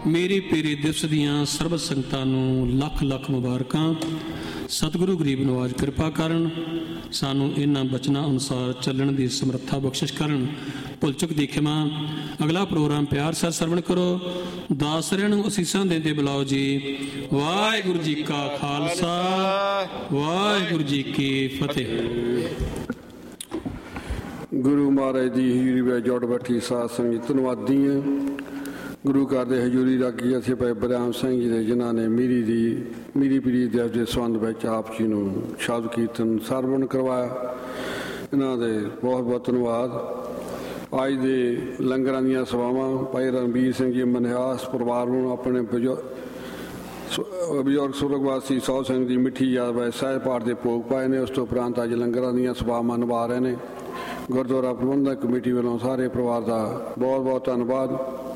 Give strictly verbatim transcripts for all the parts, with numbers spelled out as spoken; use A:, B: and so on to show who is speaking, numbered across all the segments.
A: ਮੇਰੇ ਪੇਰੇ ਦਿਵਸ ਦੀਆਂ ਸਰਬ ਸੰਗਤਾਂ ਨੂੰ ਲੱਖ ਲੱਖ ਮੁਬਾਰਕਾਂ। ਸਤਿਗੁਰੂ ਗਰੀਬ ਨਵਾਜ ਕਿਰਪਾ ਕਰਨ, ਸਾਨੂੰ ਇਹਨਾਂ ਬਚਨਾਂ ਅਨੁਸਾਰ ਚੱਲਣ ਦੀ ਸਮਰੱਥਾ ਬਖਸ਼ਿਸ਼ ਕਰਨ। ਭੁੱਲ ਚੁੱਕ ਦੀ ਖਿਮਾ। ਅਗਲਾ ਪ੍ਰੋਗਰਾਮ ਪਿਆਰ ਸਹਿਤ ਸਰਵਣ ਕਰੋ। ਦਾਸਰਿਆਂ ਨੂੰ ਅਸੀਸਾਂ ਦਿੰਦੇ ਬੁਲਾਓ ਜੀ। ਵਾਹਿਗੁਰੂ ਜੀ ਕਾ ਖਾਲਸਾ, ਵਾਹਿਗੁਰੂ ਜੀ ਕੀ ਫਤਿਹ।
B: ਗੁਰੂ ਮਹਾਰਾਜ ਦੀ ਹਜ਼ੂਰੀ ਵਿੱਚ ਜੁੜ ਬੈਠੀ ਸਾਧ ਸੰਗਤ ਧੰਨਵਾਦੀ ਹੈ। ਗੁਰੂ ਘਰ ਦੇ ਹਜ਼ੂਰੀ ਰਾਗੀ ਅਸੀਂ ਭਾਈ ਬਰਿਆਮ ਸਿੰਘ ਜੀ ਦੇ, ਜਿਨ੍ਹਾਂ ਨੇ ਮੀਰੀ ਦੀ ਮੀਰੀ ਪੀਰੀ ਦਿਵਸ ਦੇ ਸੰਬੰਧ ਵਿੱਚ ਆਪ ਜੀ ਨੂੰ ਸ਼ਬਦ ਕੀਰਤਨ ਸਰਵਣ ਕਰਵਾਇਆ। ਇਹਨਾਂ ਦੇ ਬਹੁਤ ਬਹੁਤ ਧੰਨਵਾਦ। ਅੱਜ ਦੇ ਲੰਗਰਾਂ ਦੀਆਂ ਸੇਵਾਵਾਂ ਭਾਈ ਰਣਬੀਰ ਸਿੰਘ ਜੀ ਮਨਿਆਸ ਪਰਿਵਾਰ ਨੂੰ ਆਪਣੇ ਬਜ਼ੁਰਗ ਸੁਰਗਵਾਸੀ ਸੌ ਸਿੰਘ ਦੀ ਮਿੱਠੀ ਯਾਦ ਵਿੱਚ ਸਹਿਜ ਪਾਠ ਦੇ ਭੋਗ ਪਾਏ ਨੇ। ਉਸ ਤੋਂ ਉਪਰੰਤ ਅੱਜ ਲੰਗਰਾਂ ਦੀਆਂ ਸੇਵਾਵਾਂ ਨਿਭਾ ਰਹੇ ਨੇ। ਗੁਰਦੁਆਰਾ ਪ੍ਰਬੰਧਕ ਕਮੇਟੀ ਵੱਲੋਂ ਸਾਰੇ ਪਰਿਵਾਰ ਦਾ ਬਹੁਤ ਬਹੁਤ ਧੰਨਵਾਦ।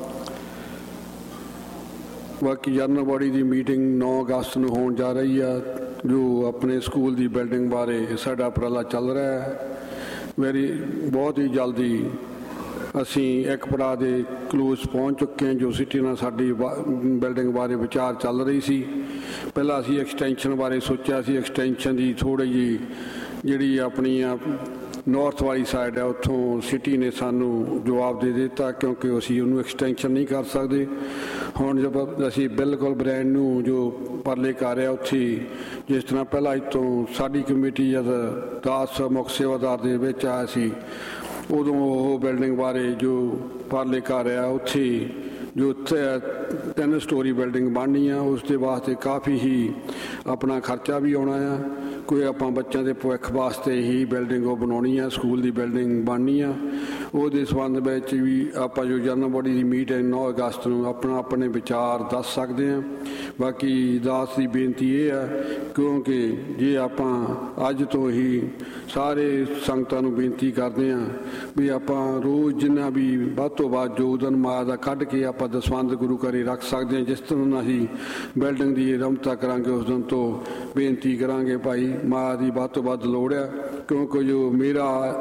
B: ਬਾਕੀ ਜਨਰਲ ਬੋਡੀ ਦੀ ਮੀਟਿੰਗ ਨੌ ਅਗਸਤ ਨੂੰ ਹੋਣ ਜਾ ਰਹੀ ਆ, ਜੋ ਆਪਣੇ ਸਕੂਲ ਦੀ ਬਿਲਡਿੰਗ ਬਾਰੇ ਸਾਡਾ ਉਪਰਾਲਾ ਚੱਲ ਰਿਹਾ ਹੈ। ਮੇਰੀ ਬਹੁਤ ਹੀ ਜਲਦੀ ਅਸੀਂ ਇੱਕ ਪੜਾਅ ਦੇ ਕਲੋਜ਼ ਪਹੁੰਚ ਚੁੱਕੇ ਹਾਂ, ਜੋ ਸਿਟੀ ਨਾਲ ਸਾਡੀ ਬਿਲਡਿੰਗ ਬਾਰੇ ਵਿਚਾਰ ਚੱਲ ਰਹੀ ਸੀ। ਪਹਿਲਾਂ ਅਸੀਂ ਐਕਸਟੈਂਸ਼ਨ ਬਾਰੇ ਸੋਚਿਆ ਸੀ। ਐਕਸਟੈਂਸ਼ਨ ਦੀ ਥੋੜ੍ਹੀ ਜਿਹੀ ਜਿਹੜੀ ਆਪਣੀ ਆ ਨੌਰਥ ਵਾਲੀ ਸਾਈਡ ਹੈ, ਉੱਥੋਂ ਸਿਟੀ ਨੇ ਸਾਨੂੰ ਜਵਾਬ ਦੇ ਦਿੱਤਾ, ਕਿਉਂਕਿ ਅਸੀਂ ਉਹਨੂੰ ਐਕਸਟੈਂਸ਼ਨ ਨਹੀਂ ਕਰ ਸਕਦੇ। ਹੁਣ ਜਦ ਅਸੀਂ ਬਿਲਕੁਲ ਬ੍ਰੈਂਡ ਨੂੰ ਜੋ ਪਰਲੇ ਕਰ ਰਿਹਾ, ਉੱਥੇ ਜਿਸ ਤਰ੍ਹਾਂ ਪਹਿਲਾਂ ਇੱਥੋਂ ਸਾਡੀ ਕਮੇਟੀ ਜਦ ਦਸ ਮੁੱਖ ਸੇਵਾਦਾਰ ਦੇ ਵਿੱਚ ਆਇਆ ਸੀ, ਉਦੋਂ ਉਹ ਬਿਲਡਿੰਗ ਬਾਰੇ ਜੋ ਪਰਲੇ ਕਰ ਰਿਹਾ, ਉੱਥੇ ਜੋ ਤਿੰਨ ਸਟੋਰੀ ਬਿਲਡਿੰਗ ਬਣਨੀ ਆ, ਉਸ ਦੇ ਵਾਸਤੇ ਕਾਫੀ ਹੀ ਆਪਣਾ ਖਰਚਾ ਵੀ ਆਉਣਾ ਆ। ਕੋਈ ਆਪਾਂ ਬੱਚਿਆਂ ਦੇ ਭਵਿੱਖ ਵਾਸਤੇ ਹੀ ਬਿਲਡਿੰਗ ਉਹ ਬਣਾਉਣੀ ਆ, ਸਕੂਲ ਦੀ ਬਿਲਡਿੰਗ ਬਣਨੀ ਆ। ਉਹਦੇ ਸੰਬੰਧ ਵਿੱਚ ਵੀ ਆਪਾਂ ਜੋ ਜਨਰਲ ਬੋਡੀ ਦੀ ਮੀਟਿੰਗ ਨੌ ਅਗਸਤ ਨੂੰ ਆਪਣਾ ਆਪਣੇ ਵਿਚਾਰ ਦੱਸ ਸਕਦੇ ਹਾਂ। ਬਾਕੀ ਦਾਸ ਦੀ ਬੇਨਤੀ ਇਹ ਆ, ਕਿਉਂਕਿ ਜੇ ਆਪਾਂ ਅੱਜ ਤੋਂ ਹੀ ਸਾਰੇ ਸੰਗਤਾਂ ਨੂੰ ਬੇਨਤੀ ਕਰਦੇ ਹਾਂ ਵੀ ਆਪਾਂ ਰੋਜ਼ ਜਿੰਨਾ ਵੀ ਵੱਧ ਤੋਂ ਵੱਧ ਯੋਗਦਾਨ ਮਾਇਆ ਦਾ ਕੱਢ ਕੇ ਆਪਾਂ ਦਸਵੰਧ ਗੁਰੂ ਘਰੇ ਰੱਖ ਸਕਦੇ ਹਾਂ। ਜਿਸ ਤਰ੍ਹਾਂ ਅਸੀਂ ਬਿਲਡਿੰਗ ਦੀ ਰਮਤਾ ਕਰਾਂਗੇ, ਉਸ ਦਿਨ ਤੋਂ ਬੇਨਤੀ ਕਰਾਂਗੇ ਭਾਈ ਮਾਇਆ ਦੀ ਵੱਧ ਤੋਂ ਵੱਧ ਲੋੜ ਆ, ਕਿਉਂਕਿ ਜੋ ਮੇਰਾ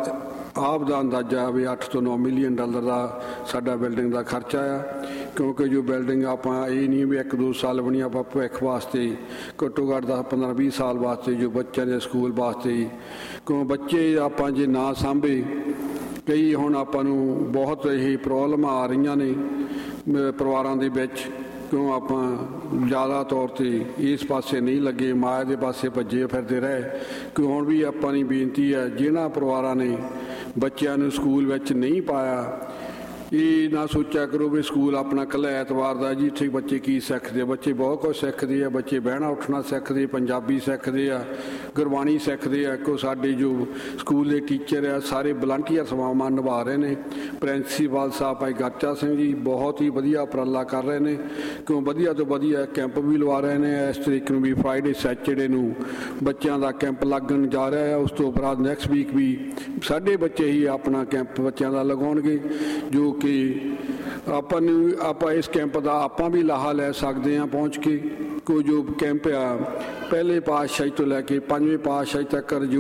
B: ਆਪ ਦਾ ਅੰਦਾਜ਼ਾ ਵੀ ਅੱਠ ਤੋਂ ਨੌ ਮਿਲੀਅਨ ਡਾਲਰ ਦਾ ਸਾਡਾ ਬਿਲਡਿੰਗ ਦਾ ਖਰਚਾ ਆ। ਕਿਉਂਕਿ ਜੋ ਬਿਲਡਿੰਗ ਆਪਾਂ ਇਹ ਨਹੀਂ ਵੀ ਇੱਕ ਦੋ ਸਾਲ ਬਣੀ, ਆਪਾਂ ਭਵਿੱਖ ਵਾਸਤੇ ਘੱਟੋ ਘੱਟ ਦਸ ਪੰਦਰਾਂ ਵੀਹ ਸਾਲ ਵਾਸਤੇ ਜੋ ਬੱਚਿਆਂ ਦੇ ਸਕੂਲ ਵਾਸਤੇ, ਕਿਉਂ ਬੱਚੇ ਆਪਾਂ ਜੇ ਨਾ ਸਾਂਭੇ, ਕਈ ਹੁਣ ਆਪਾਂ ਨੂੰ ਬਹੁਤ ਇਹ ਪ੍ਰੋਬਲਮ ਆ ਰਹੀਆਂ ਨੇ ਪਰਿਵਾਰਾਂ ਦੇ ਵਿੱਚ, ਕਿਉਂ ਆਪਾਂ ਜ਼ਿਆਦਾ ਤੌਰ 'ਤੇ ਇਸ ਪਾਸੇ ਨਹੀਂ ਲੱਗੇ, ਮਾਇਆ ਦੇ ਪਾਸੇ ਭੱਜੇ ਫਿਰਦੇ ਰਹੇ। ਕਿਉਂ ਹੁਣ ਵੀ ਆਪਾਂ ਦੀ ਬੇਨਤੀ ਹੈ, ਜਿਹਨਾਂ ਪਰਿਵਾਰਾਂ ਨੇ ਬੱਚਿਆਂ ਨੂੰ ਸਕੂਲ ਵਿੱਚ ਨਹੀਂ ਪਾਇਆ, ਇਹ ਨਾ ਸੋਚਿਆ ਕਰੋ ਵੀ ਸਕੂਲ ਆਪਣਾ ਇਕੱਲਾ ਐਤਵਾਰ ਦਾ ਜੀ, ਇੱਥੇ ਬੱਚੇ ਕੀ ਸਿੱਖਦੇ ਆ। ਬੱਚੇ ਬਹੁਤ ਕੁਝ ਸਿੱਖਦੇ ਆ। ਬੱਚੇ ਬਹਿਣਾ ਉੱਠਣਾ ਸਿੱਖਦੇ, ਪੰਜਾਬੀ ਸਿੱਖਦੇ ਆ, ਗੁਰਬਾਣੀ ਸਿੱਖਦੇ ਆ। ਕਿਉਂ ਸਾਡੇ ਜੋ ਸਕੂਲ ਦੇ ਟੀਚਰ ਆ ਸਾਰੇ ਵਲੰਟੀਅਰ ਸੇਵਾਵਾਂ ਨਿਭਾ ਰਹੇ ਨੇ। ਪ੍ਰਿੰਸੀਪਲ ਸਾਹਿਬ ਭਾਈ ਗਰਚਾ ਸਿੰਘ ਜੀ ਬਹੁਤ ਹੀ ਵਧੀਆ ਉਪਰਾਲਾ ਕਰ ਰਹੇ ਨੇ। ਕਿਉਂ ਵਧੀਆ ਤੋਂ ਵਧੀਆ ਕੈਂਪ ਵੀ ਲਵਾ ਰਹੇ ਨੇ। ਇਸ ਤਰੀਕੇ ਨੂੰ ਵੀ ਫਰਾਈਡੇ ਸੈਚਰਡੇ ਨੂੰ ਬੱਚਿਆਂ ਦਾ ਕੈਂਪ ਲੱਗਣ ਜਾ ਰਿਹਾ ਹੈ। ਉਸ ਤੋਂ ਬਾਅਦ ਨੈਕਸਟ ਵੀਕ ਵੀ ਸਾਡੇ ਬੱਚੇ ਹੀ ਆਪਣਾ ਕੈਂਪ ਬੱਚਿਆਂ ਦਾ ਲਗਾਉਣਗੇ, ਜੋ ਕਿ ਆਪਾਂ ਨੂੰ ਆਪਾਂ ਇਸ ਕੈਂਪ ਦਾ ਆਪਾਂ ਵੀ ਲਾਹਾ ਲੈ ਸਕਦੇ ਹਾਂ ਪਹੁੰਚ ਕੇ। ਕੋਈ ਜੋ ਕੈਂਪ ਆ ਪਹਿਲੇ ਪਾਤਸ਼ਾਹੀ ਤੋਂ ਲੈ ਕੇ ਪੰਜਵੇਂ ਪਾਤਸ਼ਾਹੀ ਤੱਕ ਜੋ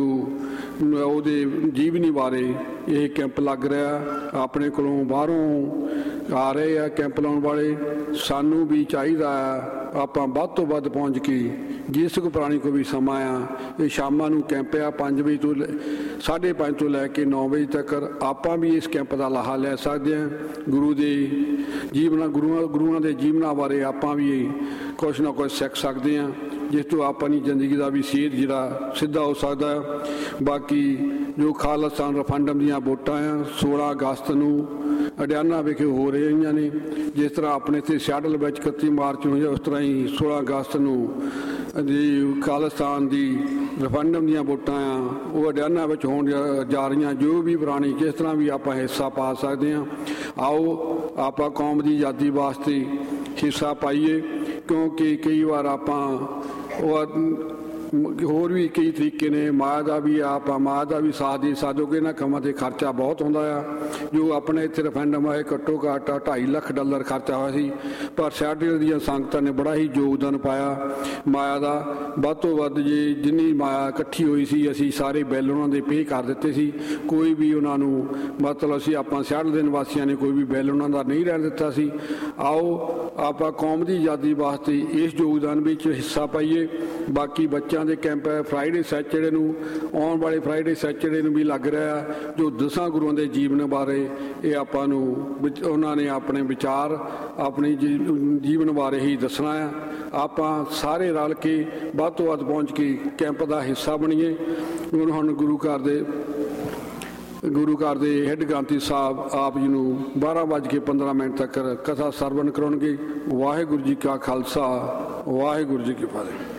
B: ਉਹਦੇ ਜੀਵਨੀ ਬਾਰੇ ਇਹ ਕੈਂਪ ਲੱਗ ਰਿਹਾ, ਆਪਣੇ ਕੋਲੋਂ ਬਾਹਰੋਂ ਆ ਰਹੇ ਆ ਕੈਂਪ ਲਾਉਣ ਵਾਲੇ। ਸਾਨੂੰ ਵੀ ਚਾਹੀਦਾ ਆ ਆਪਾਂ ਵੱਧ ਤੋਂ ਵੱਧ ਪਹੁੰਚ ਕੇ, ਜਿਸ ਕੋ ਪ੍ਰਾਣੀ ਕੋ ਵੀ ਸਮਾਂ ਆ, ਇਹ ਸ਼ਾਮਾਂ ਨੂੰ ਕੈਂਪ ਆ ਪੰਜ ਵਜੇ ਤੋਂ ਸਾਢੇ ਪੰਜ ਤੋਂ ਲੈ ਕੇ ਨੌ ਵਜੇ ਤੱਕ ਆਪਾਂ ਵੀ ਇਸ ਕੈਂਪ ਦਾ ਲਾਹਾ ਲੈ ਸਕਦੇ ਹਾਂ। ਗੁਰੂ ਦੇ ਜੀਵਨਾਂ ਗੁਰੂਆਂ ਗੁਰੂਆਂ ਦੇ ਜੀਵਨਾਂ ਬਾਰੇ ਆਪਾਂ ਵੀ ਕੁਛ ਨਾ ਕੁਛ ਸਿੱਖ ਸਕਦੇ ਹਾਂ, ਜਿਸ ਤੋਂ ਆਪਣੀ ਜ਼ਿੰਦਗੀ ਦਾ ਵੀ ਸੇਧ ਜਿਹੜਾ ਸਿੱਧਾ ਹੋ ਸਕਦਾ। ਬਾਕੀ ਜੋ ਖਾਲਿਸਤਾਨ ਰੈਫਰੈਂਡਮ ਦੀਆਂ ਵੋਟਾਂ ਆ ਸੋਲਾਂ ਅਗਸਤ ਨੂੰ ਅਡਿਆਨਾ ਵਿਖੇ ਹੋ ਰਹੀਆਂ ਨੇ। ਜਿਸ ਤਰ੍ਹਾਂ ਆਪਣੇ ਇੱਥੇ ਸਿਆਟਲ ਵਿੱਚ ਇਕੱਤੀ ਮਾਰਚ ਨੂੰ, ਉਸ ਤਰ੍ਹਾਂ ਹੀ ਸੋਲਾਂ ਅਗਸਤ ਨੂੰ ਜੀ ਖਾਲਿਸਤਾਨ ਦੀ ਰੈਫਰੈਂਡਮ ਦੀਆਂ ਵੋਟਾਂ ਆ ਉਹ ਅਡਿਆਨਾ ਵਿੱਚ ਹੋਣ ਜਾ ਰਹੀਆਂ। ਜੋ ਵੀ ਪੁਰਾਣੀ ਜਿਸ ਤਰ੍ਹਾਂ ਵੀ ਆਪਾਂ ਹਿੱਸਾ ਪਾ ਸਕਦੇ ਹਾਂ, ਆਓ ਆਪਾਂ ਕੌਮ ਦੀ ਆਜ਼ਾਦੀ ਵਾਸਤੇ ਹਿੱਸਾ ਪਾਈਏ। ਕਿਉਂਕਿ ਕਈ ਵਾਰ ਆਪਾਂ ਉਹ ਹੋਰ ਵੀ ਕਈ ਤਰੀਕੇ ਨੇ। ਮਾਇਆ ਦਾ ਵੀ ਆਪਾਂ ਮਾਇਆ ਦਾ ਵੀ ਸਾਥ ਦੇ ਸਾਜੋਗੇ। ਇਹਨਾਂ ਕੰਮਾਂ 'ਤੇ ਖਰਚਾ ਬਹੁਤ ਹੁੰਦਾ ਆ। ਜੋ ਆਪਣੇ ਇੱਥੇ ਰੈਫਰੈਂਡਮ ਆਏ ਘੱਟੋ ਘੱਟ ਢਾਈ ਲੱਖ ਡਾਲਰ ਖਰਚਾ ਹੋਇਆ ਸੀ, ਪਰ ਸ਼ਹਿਰ ਦੀਆਂ ਸੰਗਤਾਂ ਨੇ ਬੜਾ ਹੀ ਯੋਗਦਾਨ ਪਾਇਆ ਮਾਇਆ ਦਾ। ਵੱਧ ਤੋਂ ਵੱਧ ਜੇ ਜਿੰਨੀ ਮਾਇਆ ਇਕੱਠੀ ਹੋਈ ਸੀ ਅਸੀਂ ਸਾਰੇ ਬਿੱਲ ਉਹਨਾਂ ਦੇ ਪੇ ਕਰ ਦਿੱਤੇ ਸੀ। ਕੋਈ ਵੀ ਉਹਨਾਂ ਨੂੰ ਮਤਲਬ ਅਸੀਂ ਆਪਾਂ ਸ਼ਹਿਰ ਦੇ ਨਿਵਾਸੀਆਂ ਨੇ ਕੋਈ ਵੀ ਬਿੱਲ ਉਹਨਾਂ ਦਾ ਨਹੀਂ ਰਹਿਣ ਦਿੱਤਾ ਸੀ। ਆਓ ਆਪਾਂ ਕੌਮ ਦੀ ਆਜ਼ਾਦੀ ਵਾਸਤੇ ਇਸ ਯੋਗਦਾਨ ਵਿੱਚ ਹਿੱਸਾ ਪਾਈਏ। ਬਾਕੀ ਬੱਚਿਆਂ ਦੇ ਕੈਂਪ ਫਰਾਈਡੇ ਸੈਚਰਡੇ ਨੂੰ ਆਉਣ ਵਾਲੇ ਫਰਾਈਡੇ ਸੈਚਰਡੇ ਨੂੰ ਵੀ ਲੱਗ ਰਿਹਾ, ਜੋ ਦਸਾਂ ਗੁਰੂਆਂ ਦੇ ਜੀਵਨ ਬਾਰੇ ਇਹ ਆਪਾਂ ਨੂੰ ਉਹਨਾਂ ਨੇ ਆਪਣੇ ਵਿਚਾਰ ਆਪਣੀ ਜੀਵਨ ਬਾਰੇ ਹੀ ਦੱਸਣਾ ਆ। ਆਪਾਂ ਸਾਰੇ ਰਲ ਕੇ ਵੱਧ ਤੋਂ ਵੱਧ ਪਹੁੰਚ ਕੇ ਕੈਂਪ ਦਾ ਹਿੱਸਾ ਬਣੀਏ। ਹੁਣ ਗੁਰੂ ਘਰ ਦੇ ਗੁਰੂ ਘਰ ਦੇ ਹੈੱਡ ਗ੍ਰੰਥੀ ਸਾਹਿਬ ਆਪ ਜੀ ਨੂੰ ਬਾਰਾਂ ਵੱਜ ਕੇ ਪੰਦਰਾਂ ਮਿੰਟ ਤੱਕ ਕਥਾ ਸਰਵਣ ਕਰਾਉਣਗੇ। ਵਾਹਿਗੁਰੂ ਜੀ ਕਾ ਖਾਲਸਾ, ਵਾਹਿਗੁਰੂ ਜੀ ਕੀ ਫਤਿਹ।